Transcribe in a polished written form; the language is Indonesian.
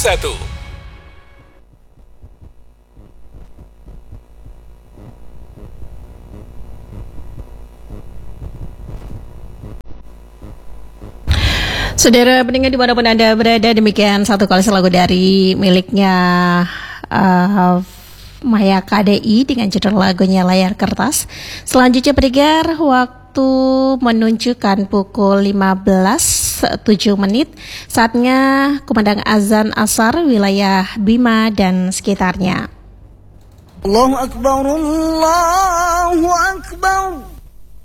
Saudara pendengar dimanapun Anda berada, demikian satu kali lagu dari miliknya Maya KDI dengan judul lagunya Layar Kertas. Selanjutnya pendengar, waktu menunjukkan pukul 15.07. Saatnya kumandang azan asar wilayah Bima dan sekitarnya. Allahu Akbar, Allahu Akbar.